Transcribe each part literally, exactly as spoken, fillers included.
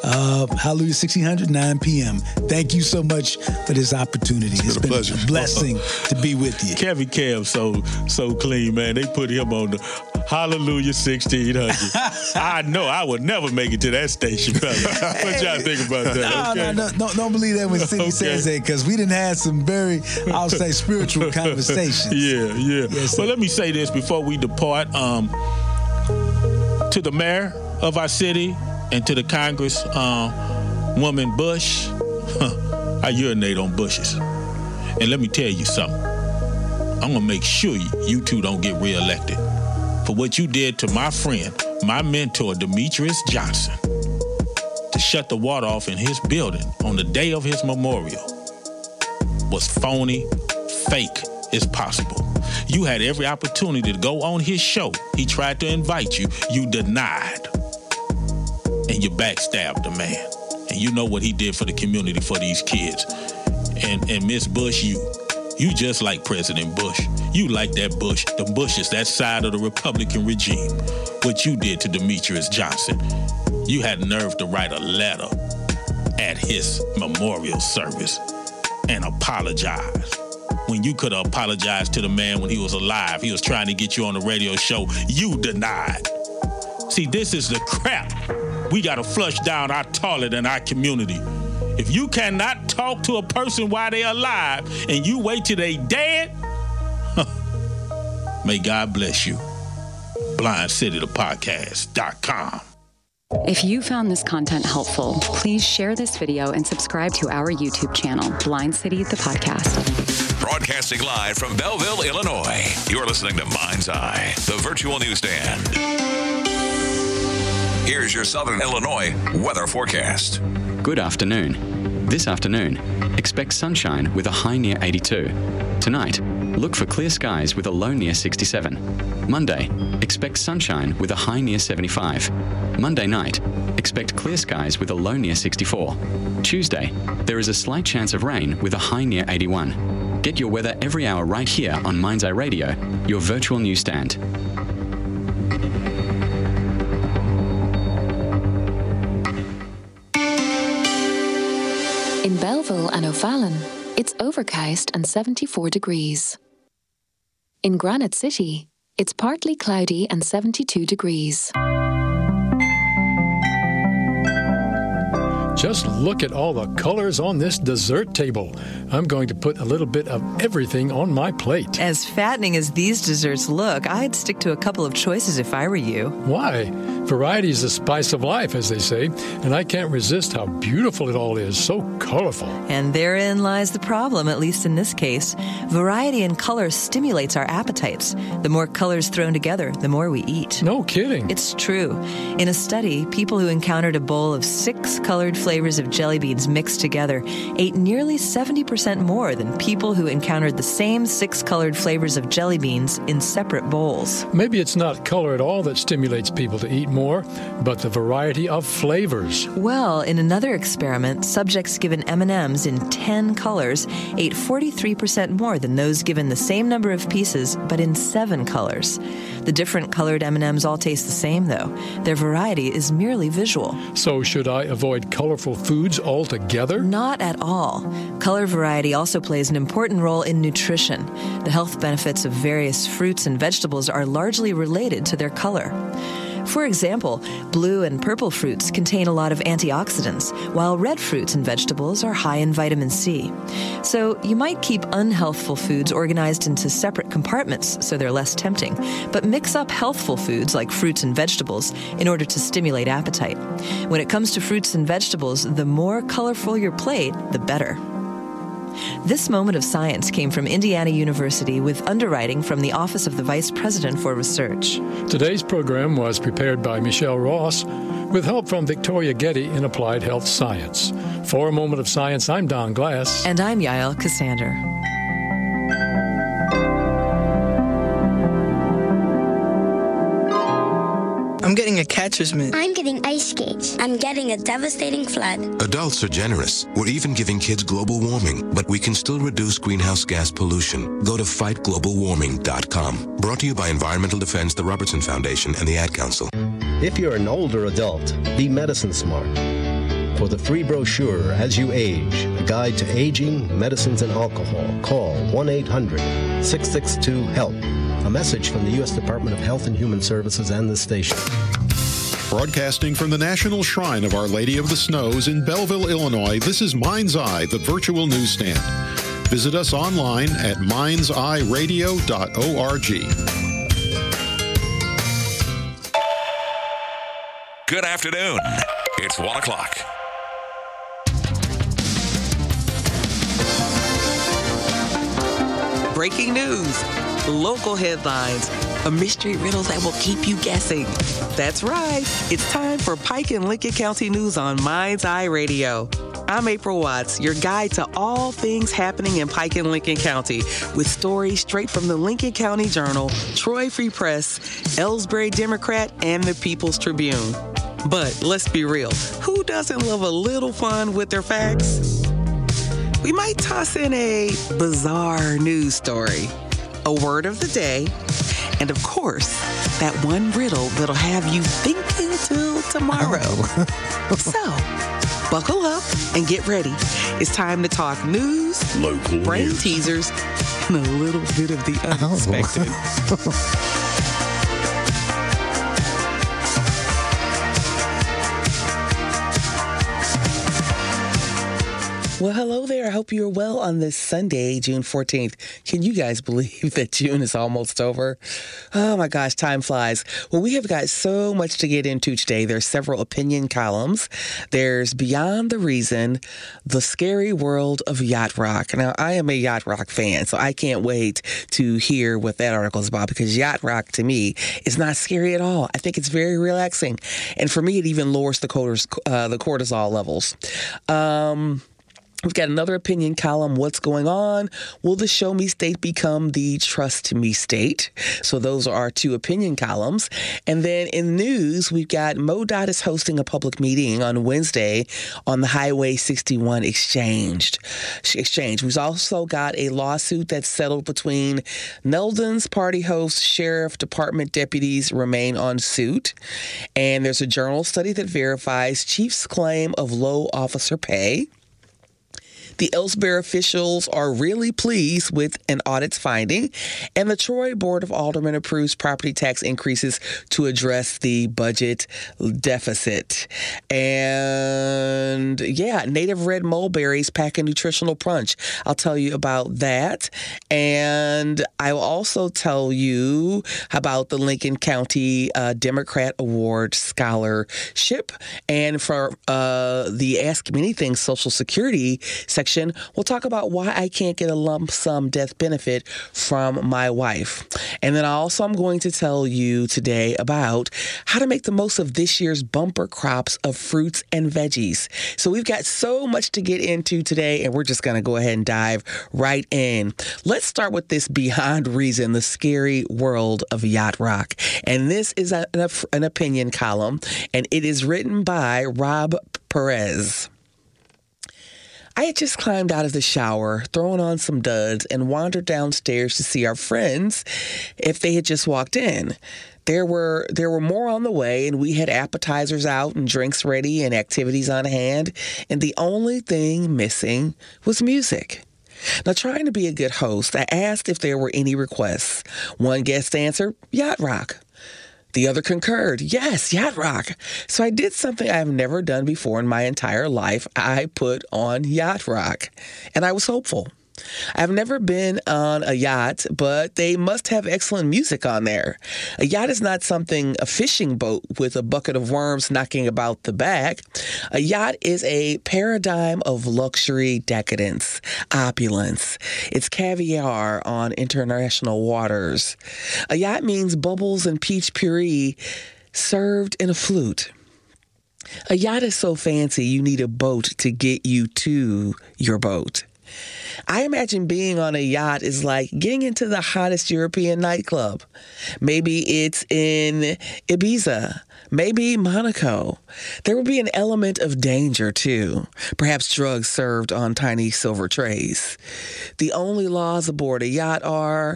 Uh, Hallelujah sixteen hundred, nine p.m. Thank you so much for this opportunity. It's, it's been, been a, pleasure. a blessing to be with you. Kevin Cam, so so clean, man. They put him on the Hallelujah sixteen hundred. I know I would never make it to that station, fella. What y'all think about that? No, okay? no, no, no, don't believe that when Cindy Okay. says that, because we done had some very, I'll say, spiritual conversations. Yeah, yeah. Yes, but let me say this before we depart. Um, to the mayor of our city and to the Congress um, woman Bush, huh, I urinate on bushes. And let me tell you something. I'm gonna make sure you two don't get reelected for what you did to my friend, my mentor, Demetrius Johnson, to shut the water off in his building on the day of his memorial was phony, fake as possible. You had every opportunity to go on his show. He tried to invite you. You denied. And you backstabbed the man. And you know what he did for the community, for these kids. And and Miss Bush, you, you just like President Bush. You like that Bush. The Bush is that side of the Republican regime. What you did to Demetrius Johnson. You had nerve to write a letter at his memorial service and apologize. When you could have apologized to the man when he was alive. He was trying to get you on the radio show. You denied. See, this is the crap we got to flush down our toilet in our community. If you cannot talk to a person while they're alive and you wait till they dead, huh, may God bless you. blind city the podcast dot com. If you found this content helpful, please share this video and subscribe to our YouTube channel, Blind City the Podcast. Broadcasting live from Belleville, Illinois, you're listening to Mind's Eye, the virtual newsstand. Here's your Southern Illinois weather forecast. Good afternoon. This afternoon, expect sunshine with a high near eighty-two. Tonight, look for clear skies with a low near sixty-seven. Monday, expect sunshine with a high near seventy-five. Monday night, expect clear skies with a low near sixty-four. Tuesday, there is a slight chance of rain with a high near eighty-one. Get your weather every hour right here on Mind's Eye Radio, your virtual newsstand. In Belleville and O'Fallon, it's overcast and seventy-four degrees. In Granite City, it's partly cloudy and seventy-two degrees. Just look at all the colors on this dessert table. I'm going to put a little bit of everything on my plate. As fattening as these desserts look, I'd stick to a couple of choices if I were you. Why? Variety is the spice of life, as they say, and I can't resist how beautiful it all is, so colorful. And therein lies the problem, at least in this case. Variety in color stimulates our appetites. The more colors thrown together, the more we eat. No kidding. It's true. In a study, people who encountered a bowl of six colored flavors of jelly beans mixed together ate nearly seventy percent more than people who encountered the same six colored flavors of jelly beans in separate bowls. Maybe it's not color at all that stimulates people to eat more, but the variety of flavors. Well, in another experiment, subjects given M and M's in ten colors ate forty-three percent more than those given the same number of pieces, but in seven colors. The different colored M and M's all taste the same, though. Their variety is merely visual. So should I avoid colorful foods altogether? Not at all. Color variety also plays an important role in nutrition. The health benefits of various fruits and vegetables are largely related to their color. For example, blue and purple fruits contain a lot of antioxidants, while red fruits and vegetables are high in vitamin C. So you might keep unhealthful foods organized into separate compartments so they're less tempting, but mix up healthful foods like fruits and vegetables in order to stimulate appetite. When it comes to fruits and vegetables, the more colorful your plate, the better. This moment of science came from Indiana University with underwriting from the Office of the Vice President for Research. Today's program was prepared by Michelle Ross with help from Victoria Getty in Applied Health Science. For A Moment of Science, I'm Don Glass. And I'm Yael Cassander. I'm getting a catcher's mitt. I'm getting ice skates. I'm getting a devastating flood. Adults are generous. We're even giving kids global warming, but we can still reduce greenhouse gas pollution. Go to fight global warming dot com. Brought to you by Environmental Defense, the Robertson Foundation, and the Ad Council. If you're an older adult, be medicine smart. For the free brochure, As You Age, a guide to aging, medicines, and alcohol, call one eight hundred six six two HELP. A message from the U S Department of Health and Human Services and this station. Broadcasting from the National Shrine of Our Lady of the Snows in Belleville, Illinois, this is Mind's Eye, the virtual newsstand. Visit us online at minds eye radio dot org. Good afternoon. It's one o'clock. Breaking news, local headlines, a mystery riddle that will keep you guessing. That's right. It's time for Pike and Lincoln County News on Mind's Eye Radio. I'm April Watts, your guide to all things happening in Pike and Lincoln County, with stories straight from the Lincoln County Journal, Troy Free Press, Ellsbury Democrat, and the People's Tribune. But let's be real, who doesn't love a little fun with their facts? We might toss in a bizarre news story, a word of the day, and of course, that one riddle that'll have you thinking till tomorrow. So, buckle up and get ready. It's time to talk news, local brain news, teasers, and a little bit of the unexpected. Oh. Well, hello there. I hope you're well on this Sunday, June fourteenth. Can you guys believe that June is almost over? Oh my gosh, time flies. Well, we have got so much to get into today. There's several opinion columns. There's Beyond the Reason, The Scary World of Yacht Rock. Now, I am a Yacht Rock fan, so I can't wait to hear what that article is about, because Yacht Rock, to me, is not scary at all. I think it's very relaxing. And for me, it even lowers the, cortis- uh, the cortisol levels. Um... We've got another opinion column. What's going on? Will the Show Me State become the Trust Me State? So those are our two opinion columns. And then in news, we've got MoDOT is hosting a public meeting on Wednesday on the Highway sixty-one exchange. Exchange. We've also got a lawsuit that's settled between Neldon's party host, sheriff department deputies remain on suit. And there's a journal study that verifies chief's claim of low officer pay. The Ellsbury officials are really pleased with an audit's finding, and the Troy Board of Aldermen approves property tax increases to address the budget deficit. And yeah, native red mulberries pack a nutritional punch. I'll tell you about that. And I will also tell you about the Lincoln County uh, Democrat Award Scholarship. And for uh, the Ask Me Anything Social Security section, we'll talk about why I can't get a lump sum death benefit from my wife. And then also I'm going to tell you today about how to make the most of this year's bumper crops of fruits and veggies. So we've got so much to get into today, and we're just going to go ahead and dive right in. Let's start with this Beyond Reason, the scary world of yacht rock. And this is a, an opinion column, and it is written by Rob Perez. I had just climbed out of the shower, thrown on some duds, and wandered downstairs to see our friends if they had just walked in. There were there were more on the way, and we had appetizers out and drinks ready and activities on hand, and the only thing missing was music. Now, trying to be a good host, I asked if there were any requests. One guest answered, yacht rock. The other concurred, yes, yacht rock. So I did something I've never done before in my entire life. I put on yacht rock, and I was hopeful. I've never been on a yacht, but they must have excellent music on there. A yacht is not something, a fishing boat with a bucket of worms knocking about the back. A yacht is a paradigm of luxury decadence, opulence. It's caviar on international waters. A yacht means bubbles and peach puree served in a flute. A yacht is so fancy you need a boat to get you to your boat. I imagine being on a yacht is like getting into the hottest European nightclub. Maybe it's in Ibiza, maybe Monaco. There would be an element of danger, too. Perhaps drugs served on tiny silver trays. The only laws aboard a yacht are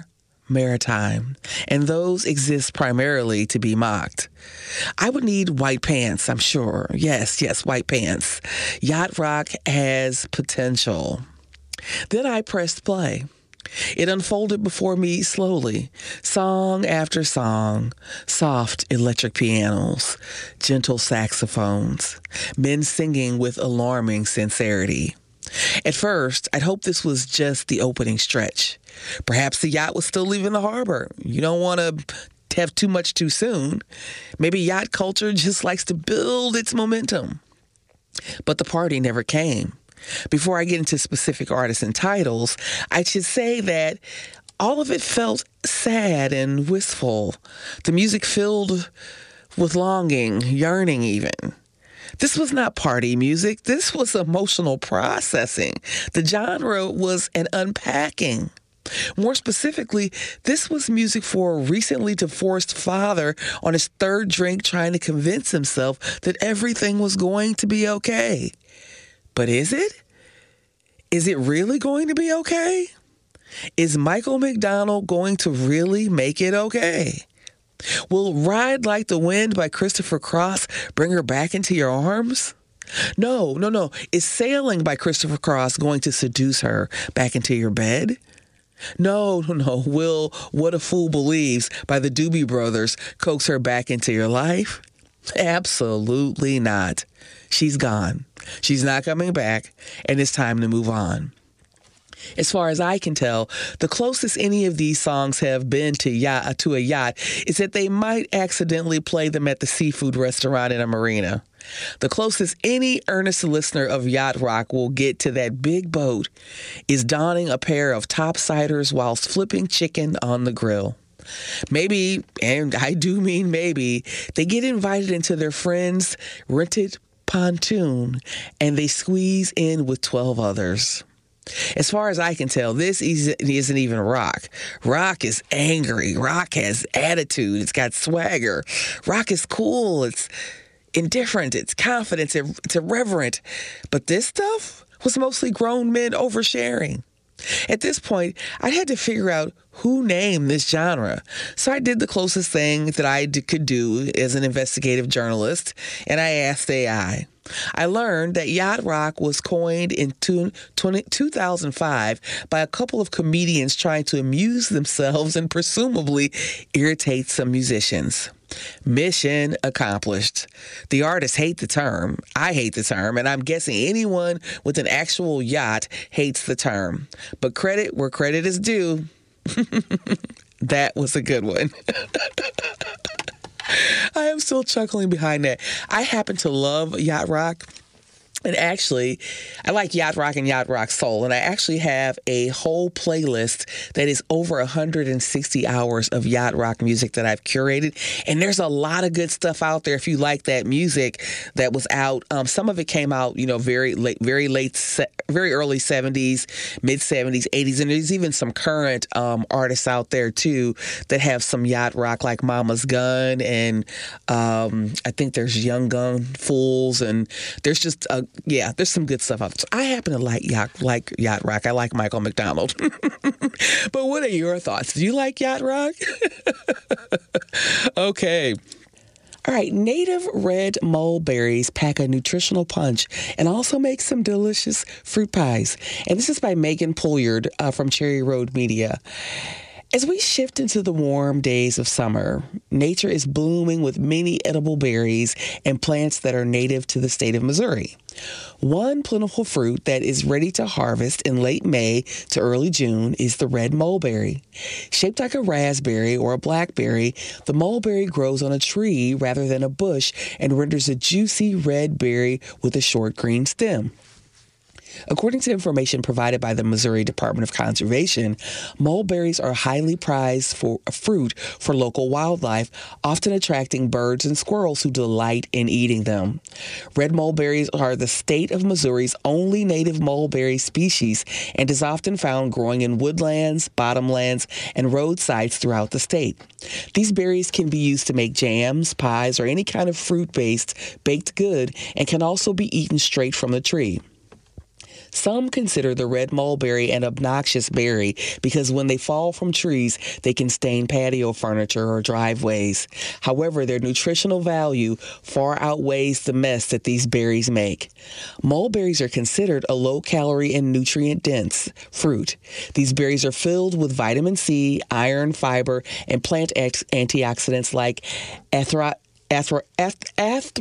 maritime, and those exist primarily to be mocked. I would need white pants, I'm sure. Yes, yes, white pants. Yacht rock has potential. Then I pressed play. It unfolded before me slowly, song after song, soft electric pianos, gentle saxophones, men singing with alarming sincerity. At first, I'd hoped this was just the opening stretch. Perhaps the yacht was still leaving the harbor. You don't want to have too much too soon. Maybe yacht culture just likes to build its momentum. But the party never came. Before I get into specific artists and titles, I should say that all of it felt sad and wistful. The music filled with longing, yearning even. This was not party music. This was emotional processing. The genre was an unpacking. More specifically, this was music for a recently divorced father on his third drink trying to convince himself that everything was going to be okay. But is it? Is it really going to be okay? Is Michael McDonald going to really make it okay? Will Ride Like the Wind by Christopher Cross bring her back into your arms? No, no, no. Is Sailing by Christopher Cross going to seduce her back into your bed? No, no, no. Will What a Fool Believes by the Doobie Brothers coax her back into your life? Absolutely not. She's gone. She's not coming back, and it's time to move on. As far as I can tell, the closest any of these songs have been to yacht, to a yacht is that they might accidentally play them at the seafood restaurant in a marina. The closest any earnest listener of yacht rock will get to that big boat is donning a pair of topsiders whilst flipping chicken on the grill. Maybe, and I do mean maybe, they get invited into their friend's rented pontoon and they squeeze in with twelve others. As far as I can tell, this isn't even rock. Rock is angry. Rock has attitude. It's got swagger. Rock is cool. It's indifferent. It's confident. It's irreverent. But this stuff was mostly grown men oversharing. At this point, I had to figure out who named this genre. So I did the closest thing that I could do as an investigative journalist, and I asked A I. I learned that yacht rock was coined in two thousand five by a couple of comedians trying to amuse themselves and presumably irritate some musicians. Mission accomplished. The artists hate the term. I hate the term, and I'm guessing anyone with an actual yacht hates the term. But credit where credit is due. That was a good one. I am still chuckling behind that. I happen to love yacht rock. And actually, I like yacht rock and yacht rock soul. And I actually have a whole playlist that is over one hundred sixty hours of yacht rock music that I've curated. And there's a lot of good stuff out there if you like that music that was out. Um, some of it came out, you know, very late, very late, very early seventies, mid seventies, eighties. And there's even some current um, artists out there, too, that have some yacht rock like Mama's Gun. And um, I think there's Young Gun Fools. And there's just a Yeah, there's some good stuff out there. So I happen to like yacht, like yacht rock. I like Michael McDonald. But what are your thoughts? Do you like yacht rock? Okay. All right, native red mulberries pack a nutritional punch and also make some delicious fruit pies. And this is by Megan Pulliard uh, from Cherry Road Media. As we shift into the warm days of summer, nature is blooming with many edible berries and plants that are native to the state of Missouri. One plentiful fruit that is ready to harvest in late May to early June is the red mulberry. Shaped like a raspberry or a blackberry, the mulberry grows on a tree rather than a bush and renders a juicy red berry with a short green stem. According to information provided by the Missouri Department of Conservation, mulberries are highly prized for fruit for local wildlife, often attracting birds and squirrels who delight in eating them. Red mulberries are the state of Missouri's only native mulberry species and is often found growing in woodlands, bottomlands, and roadsides throughout the state. These berries can be used to make jams, pies, or any kind of fruit-based baked good and can also be eaten straight from the tree. Some consider the red mulberry an obnoxious berry because when they fall from trees, they can stain patio furniture or driveways. However, their nutritional value far outweighs the mess that these berries make. Mulberries are considered a low-calorie and nutrient-dense fruit. These berries are filled with vitamin C, iron, fiber, and plant ex- antioxidants like athro- athro- ath-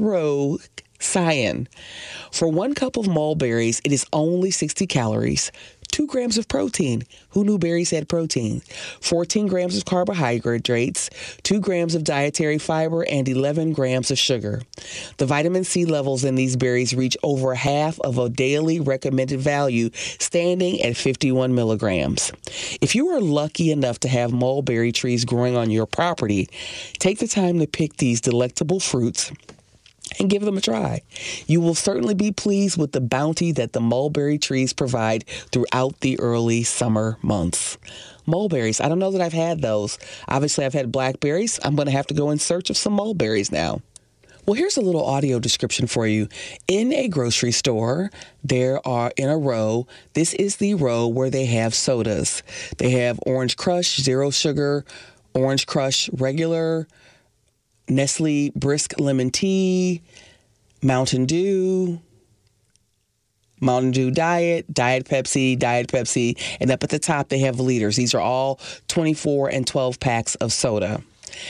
atherocyan. For one cup of mulberries, it is only sixty calories, two grams of protein. Who knew berries had protein? fourteen grams of carbohydrates, two grams of dietary fiber, and eleven grams of sugar. The vitamin C levels in these berries reach over half of a daily recommended value, standing at fifty-one milligrams. If you are lucky enough to have mulberry trees growing on your property, take the time to pick these delectable fruits and give them a try. You will certainly be pleased with the bounty that the mulberry trees provide throughout the early summer months. Mulberries, I don't know that I've had those. Obviously, I've had blackberries. I'm going to have to go in search of some mulberries now. Well, here's a little audio description for you. In a grocery store, there are in a row, this is the row where they have sodas. They have Orange Crush, Zero Sugar, Orange Crush Regular, Nestle Brisk Lemon Tea, Mountain Dew, Mountain Dew Diet, Diet Pepsi, Diet Pepsi, and up at the top they have liters. These are all twenty-four and twelve packs of soda.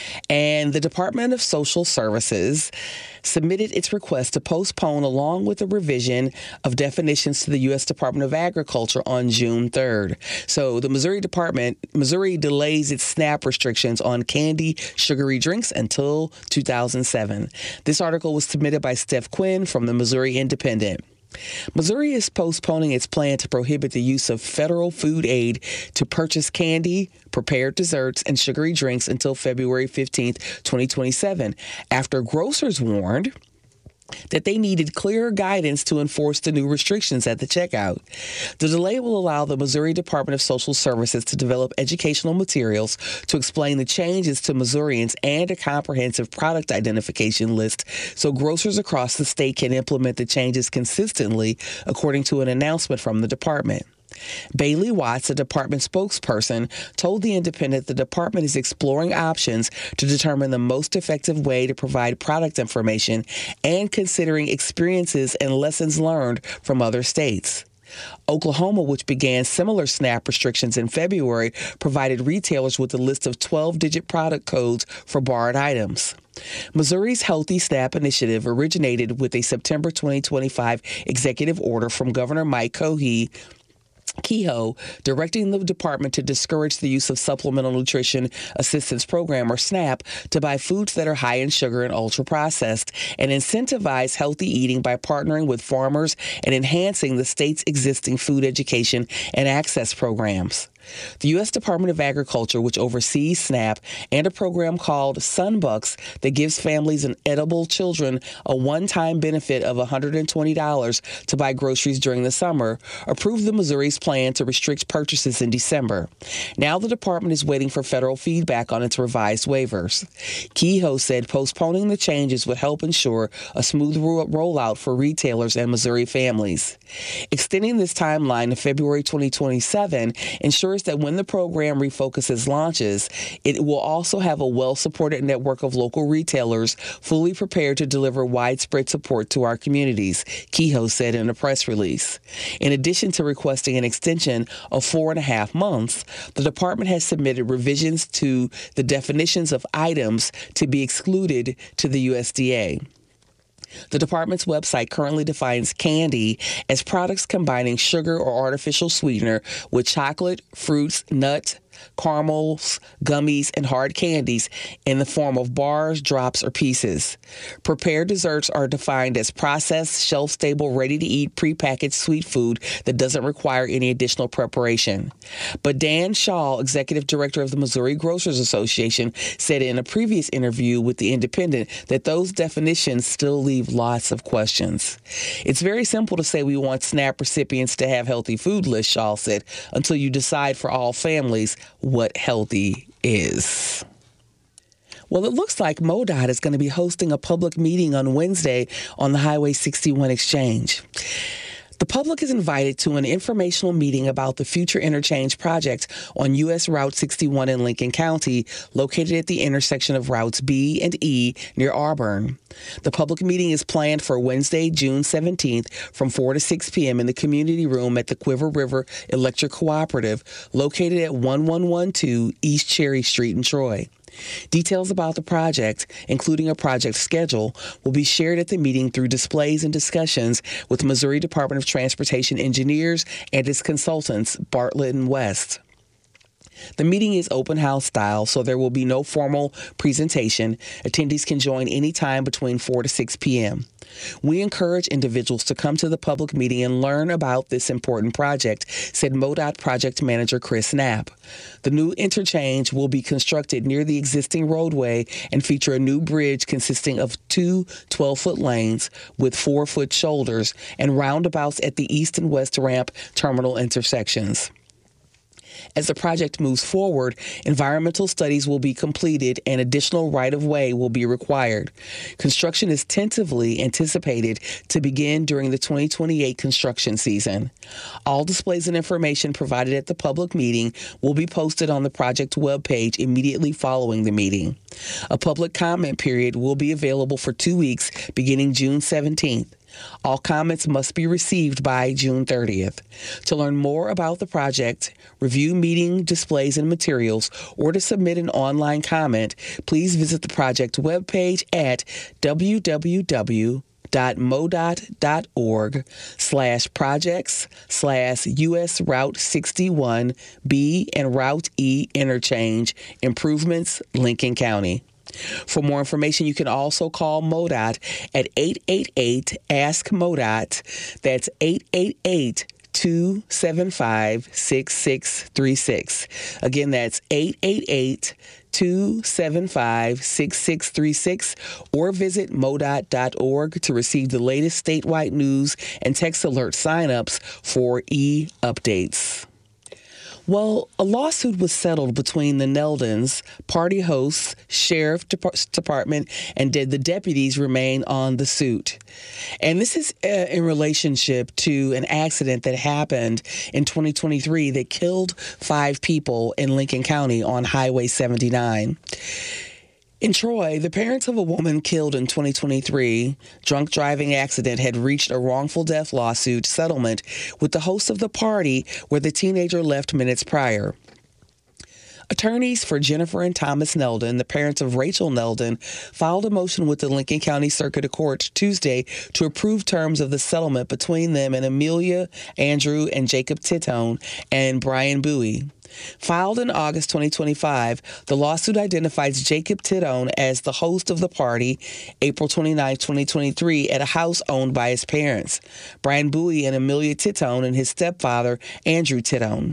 And the Department of Social Services submitted its request to postpone along with a revision of definitions to the U S Department of Agriculture on June third. So the Missouri Department, Missouri delays its SNAP restrictions on candy, sugary drinks until two thousand seven. This article was submitted by Steph Quinn from the Missouri Independent. Missouri is postponing its plan to prohibit the use of federal food aid to purchase candy, prepared desserts, and sugary drinks until February fifteenth, twenty twenty-seven, after grocers warned that they needed clearer guidance to enforce the new restrictions at the checkout. The delay will allow the Missouri Department of Social Services to develop educational materials to explain the changes to Missourians and a comprehensive product identification list so grocers across the state can implement the changes consistently, according to an announcement from the department. Bailey Watts, a department spokesperson, told The Independent the department is exploring options to determine the most effective way to provide product information and considering experiences and lessons learned from other states. Oklahoma, which began similar SNAP restrictions in February, provided retailers with a list of twelve-digit product codes for barred items. Missouri's Healthy SNAP initiative originated with a September twenty twenty-five executive order from Governor Mike Cohey Kehoe, directing the department to discourage the use of Supplemental Nutrition Assistance Program, or SNAP, to buy foods that are high in sugar and ultra-processed, and incentivize healthy eating by partnering with farmers and enhancing the state's existing food education and access programs. The U S Department of Agriculture, which oversees SNAP, and a program called Sunbucks that gives families and edible children a one-time benefit of one hundred twenty dollars to buy groceries during the summer, approved the Missouri's plan to restrict purchases in December. Now the department is waiting for federal feedback on its revised waivers. Kehoe said postponing the changes would help ensure a smooth ro- rollout for retailers and Missouri families. Extending this timeline to February twenty twenty-seven ensures that when the program refocuses launches, it will also have a well-supported network of local retailers fully prepared to deliver widespread support to our communities, Kehoe said in a press release. In addition to requesting an extension of four and a half months, the department has submitted revisions to the definitions of items to be excluded to the U S D A. The department's website currently defines candy as products combining sugar or artificial sweetener with chocolate, fruits, nuts, caramels, gummies, and hard candies in the form of bars, drops, or pieces. Prepared desserts are defined as processed, shelf-stable, ready-to-eat, prepackaged sweet food that doesn't require any additional preparation. But Dan Shaw, executive director of the Missouri Grocers Association, said in a previous interview with The Independent that those definitions still leave lots of questions. It's very simple to say we want SNAP recipients to have healthy food lists, Shaw said, until you decide for all families what healthy is. Well, it looks like MoDOT is going to be hosting a public meeting on Wednesday on the Highway sixty-one exchange. The public is invited to an informational meeting about the future interchange project on U S Route sixty-one in Lincoln County, located at the intersection of Routes B and E near Auburn. The public meeting is planned for Wednesday, June seventeenth from four to six p.m. in the community room at the Quiver River Electric Cooperative, located at eleven twelve East Cherry Street in Troy. Details about the project, including a project schedule, will be shared at the meeting through displays and discussions with Missouri Department of Transportation engineers and its consultants, Bartlett and West. The meeting is open house style, so there will be no formal presentation. Attendees can join anytime between four to six p.m. We encourage individuals to come to the public meeting and learn about this important project, said MoDOT Project Manager Chris Knapp. The new interchange will be constructed near the existing roadway and feature a new bridge consisting of two twelve-foot lanes with four-foot shoulders and roundabouts at the east and west ramp terminal intersections. As the project moves forward, environmental studies will be completed and additional right-of-way will be required. Construction is tentatively anticipated to begin during the twenty twenty-eight construction season. All displays and information provided at the public meeting will be posted on the project webpage immediately following the meeting. A public comment period will be available for two weeks beginning June seventeenth. All comments must be received by June thirtieth. To learn more about the project, review meeting displays and materials, or to submit an online comment, please visit the project webpage at www.modot.org slash projects slash US Route sixty-one B and Route E interchange improvements, Lincoln County. For more information, you can also call MoDOT at eight eight eight, ask MoDOT. That's eight eight eight, two seven five, six six three six. Again, that's eight eight eight, two seven five, six six three six, or visit modot dot org to receive the latest statewide news and text alert signups for e-updates. Well, a lawsuit was settled between the Neldons, party hosts, sheriff department, and did the deputies remain on the suit. And this is uh, in relationship to an accident that happened in twenty twenty-three that killed five people in Lincoln County on Highway seventy-nine. In Troy, the parents of a woman killed in twenty twenty-three drunk driving accident had reached a wrongful death lawsuit settlement with the host of the party where the teenager left minutes prior. Attorneys for Jennifer and Thomas Neldon, the parents of Rachel Neldon, filed a motion with the Lincoln County Circuit Court Tuesday to approve terms of the settlement between them and Amelia, Andrew, and Jacob Titone and Brian Bowie. Filed in August twenty twenty-five, the lawsuit identifies Jacob Titone as the host of the party April twenty-ninth, twenty twenty-three at a house owned by his parents, Brian Bowie and Amelia Titone, and his stepfather, Andrew Titone.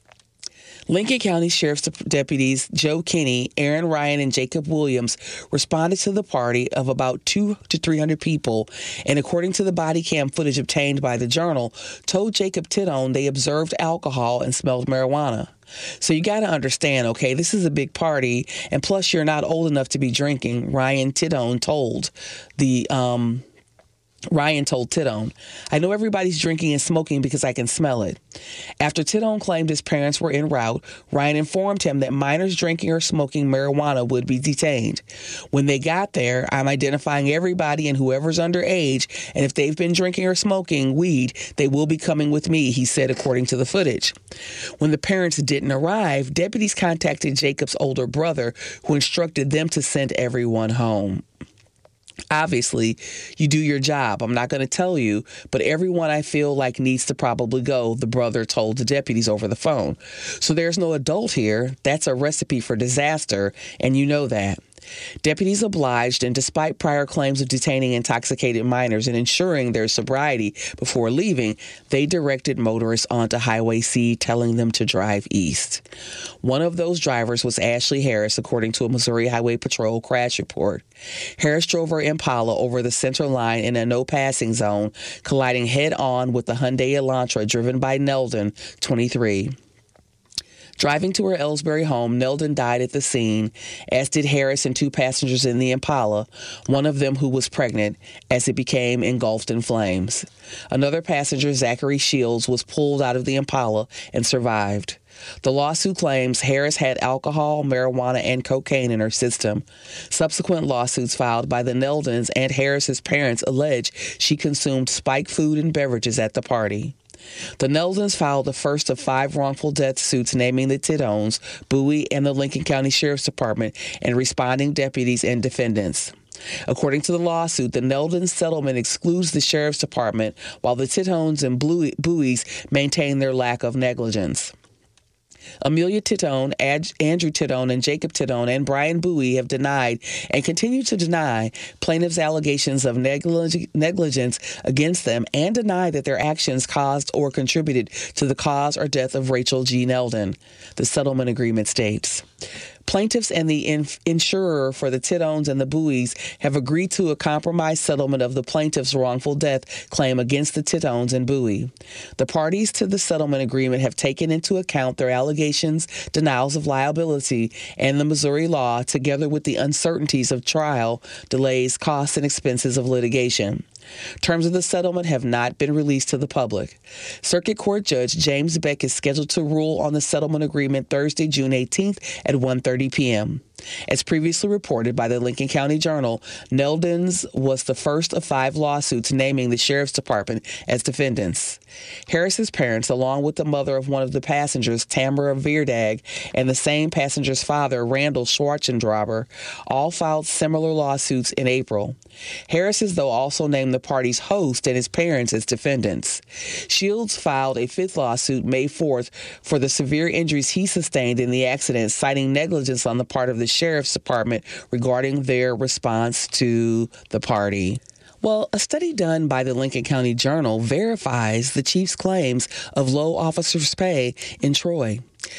Lincoln County Sheriff's deputies Joe Kinney, Aaron Ryan, and Jacob Williams responded to the party of about two to three hundred people, and according to the body cam footage obtained by the Journal, told Jacob Titone they observed alcohol and smelled marijuana. So you got to understand, okay, this is a big party, and plus you're not old enough to be drinking, Ryan Titone told the um Ryan told Titone, "I know everybody's drinking and smoking because I can smell it." After Titone claimed his parents were en route, Ryan informed him that minors drinking or smoking marijuana would be detained. When they got there, "I'm identifying everybody and whoever's underage, and if they've been drinking or smoking weed, they will be coming with me," he said, according to the footage. When the parents didn't arrive, deputies contacted Jacob's older brother, who instructed them to send everyone home. "Obviously, you do your job. I'm not going to tell you, but everyone I feel like needs to probably go," the brother told the deputies over the phone. "So there's no adult here. That's a recipe for disaster, and you know that." Deputies obliged, and despite prior claims of detaining intoxicated minors and ensuring their sobriety before leaving, they directed motorists onto Highway C, telling them to drive east. One of those drivers was Ashley Harris, according to a Missouri Highway Patrol crash report. Harris drove her Impala over the center line in a no-passing zone, colliding head-on with the Hyundai Elantra driven by Neldon, twenty-three. Driving to her Ellsbury home, Neldon died at the scene, as did Harris and two passengers in the Impala, one of them who was pregnant, as it became engulfed in flames. Another passenger, Zachary Shields, was pulled out of the Impala and survived. The lawsuit claims Harris had alcohol, marijuana, and cocaine in her system. Subsequent lawsuits filed by the Neldons and Harris's parents allege she consumed spiked food and beverages at the party. The Neldons filed the first of five wrongful death suits naming the Tidhones, Bowie, and the Lincoln County Sheriff's Department and responding deputies and defendants. According to the lawsuit, the Neldon settlement excludes the Sheriff's Department, while the Tidhones and Bowies maintain their lack of negligence. Amelia Tidhone, Ad- Andrew Tidhone, and Jacob Tidhone, and Brian Bowie have denied and continue to deny plaintiffs' allegations of neglig- negligence against them and deny that their actions caused or contributed to the cause or death of Rachel G. Neldon, the settlement agreement states. Plaintiffs and the in- insurer for the Tidhones and the Bowies have agreed to a compromise settlement of the plaintiff's wrongful death claim against the Tidhones and Bowie. The parties to the settlement agreement have taken into account their allegations, denials of liability, and the Missouri law, together with the uncertainties of trial, delays, costs, and expenses of litigation. Terms of the settlement have not been released to the public. Circuit Court Judge James Beck is scheduled to rule on the settlement agreement Thursday, June eighteenth at one thirty p.m. As previously reported by the Lincoln County Journal, Neldon's was the first of five lawsuits naming the Sheriff's Department as defendants. Harris's parents, along with the mother of one of the passengers, Tamara Veerdag, and the same passenger's father, Randall Schwarzendraber, all filed similar lawsuits in April. Harris's, though, also named the party's host and his parents as defendants. Shields filed a fifth lawsuit May fourth for the severe injuries he sustained in the accident, citing negligence on the part of the Sheriff's Department regarding their response to the party. Well, a study done by the Lincoln County Journal verifies the chief's claims of low officers' pay in Troy.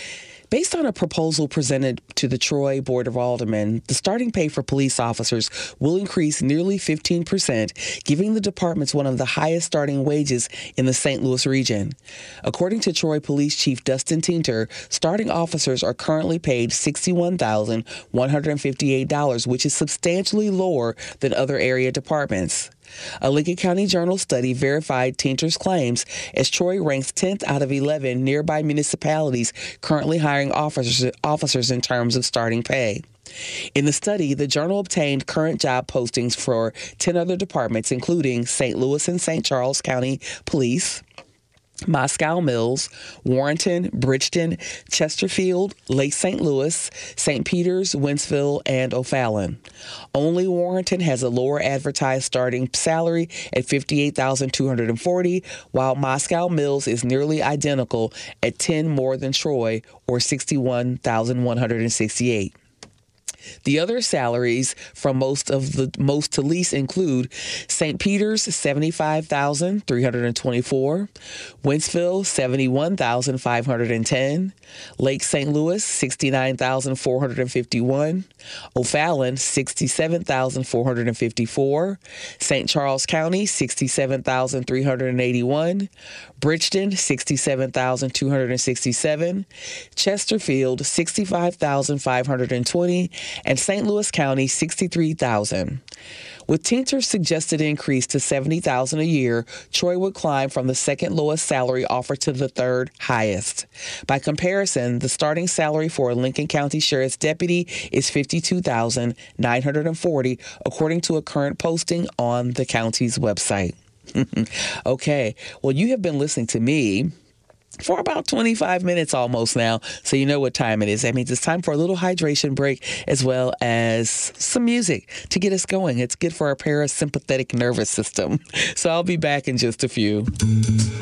Based on a proposal presented to the Troy Board of Aldermen, the starting pay for police officers will increase nearly fifteen percent, giving the departments one of the highest starting wages in the Saint Louis region. According to Troy Police Chief Dustin Tinter, starting officers are currently paid sixty-one thousand one hundred fifty-eight dollars, which is substantially lower than other area departments. A Lincoln County Journal study verified Tinter's claims, as Troy ranks tenth out of eleven nearby municipalities currently hiring officers, officers in terms of starting pay. In the study, the Journal obtained current job postings for ten other departments, including Saint Louis and Saint Charles County Police, Moscow Mills, Warrenton, Bridgeton, Chesterfield, Lake Saint Louis, Saint Peters, Wentzville, and O'Fallon. Only Warrenton has a lower advertised starting salary at fifty-eight thousand two hundred forty dollars, while Moscow Mills is nearly identical at ten more than Troy, or sixty-one thousand one hundred sixty-eight dollars. The other salaries from most of the most to least include Saint Peter's seventy-five thousand three hundred twenty-four dollars, Wentzville seventy-one thousand five hundred ten dollars, Lake Saint Louis sixty-nine thousand four hundred fifty-one dollars, O'Fallon sixty-seven thousand four hundred fifty-four dollars, Saint Charles County sixty-seven thousand three hundred eighty-one dollars, Bridgeton sixty-seven thousand two hundred sixty-seven dollars, Chesterfield sixty-five thousand five hundred twenty dollars, and Saint Louis County sixty-three thousand dollars. With Tinter's suggested increase to seventy thousand dollars a year, Troy would climb from the second lowest salary offered to the third highest. By comparison, the starting salary for a Lincoln County Sheriff's deputy is fifty-two thousand nine hundred forty dollars, according to a current posting on the county's website. Okay, well, you have been listening to me for about twenty-five minutes almost now, so you know what time it is. That means it's time for a little hydration break as well as some music to get us going. It's good for our parasympathetic nervous system. So I'll be back in just a few.